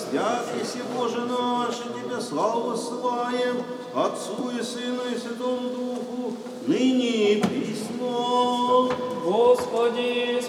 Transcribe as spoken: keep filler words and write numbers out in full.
святый си Боже наш, и Тебе славу высылаем, Отцу и Сыну и Святому Духу, ныне и присно. Господи,